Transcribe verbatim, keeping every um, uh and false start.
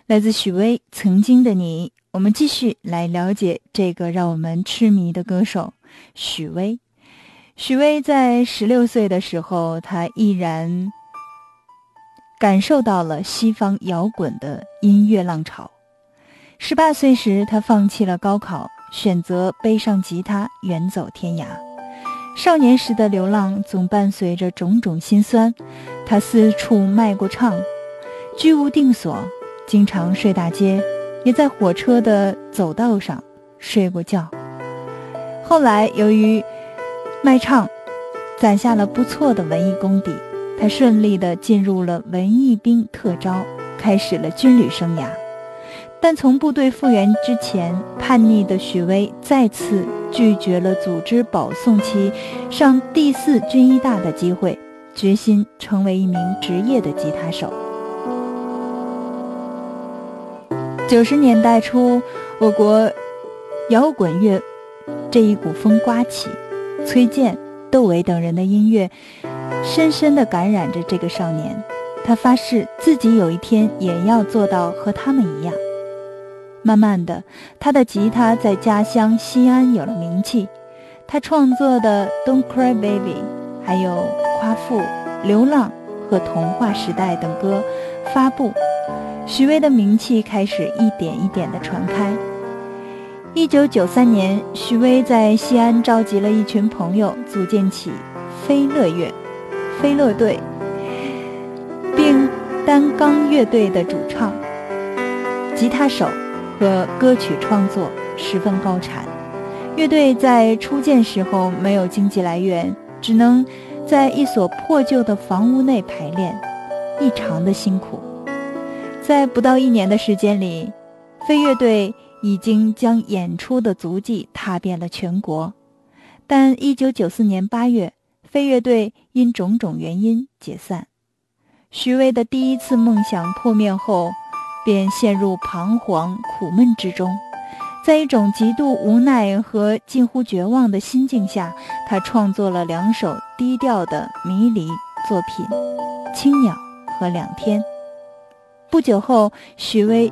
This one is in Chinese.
来自许巍《曾经的你》，我们继续来了解这个让我们痴迷的歌手许巍。许巍在十六岁的时候，他毅然感受到了西方摇滚的音乐浪潮。十八岁时，他放弃了高考，选择背上吉他远走天涯。少年时的流浪总伴随着种种心酸，他四处卖过唱，居无定所，经常睡大街，也在火车的走道上睡过觉。后来由于卖唱攒下了不错的文艺功底，他顺利地进入了文艺兵特招，开始了军旅生涯。但从部队复员之前，叛逆的许巍再次拒绝了组织保送期上第四军医大的机会，决心成为一名职业的吉他手。九十年代初，我国摇滚乐这一股风刮起，崔健、窦唯等人的音乐深深地感染着这个少年，他发誓自己有一天也要做到和他们一样。慢慢的，他的吉他在家乡西安有了名气，他创作的 Don't Cry Baby 还有夸父、流浪和童话时代等歌发布，许巍的名气开始一点一点的传开。一九九三年，许巍在西安召集了一群朋友，组建起飞乐乐、飞乐队，并担纲乐队的主唱、吉他手和歌曲创作十分高产。乐队在初建时候没有经济来源，只能在一所破旧的房屋内排练，异常的辛苦。在不到一年的时间里，飞乐队已经将演出的足迹踏遍了全国。但一九九四年八月，飞乐队因种种原因解散。许巍的第一次梦想破灭后，便陷入彷徨苦闷之中。在一种极度无奈和近乎绝望的心境下，他创作了两首低调的迷离作品《青鸟》和《两天》。不久后，许巍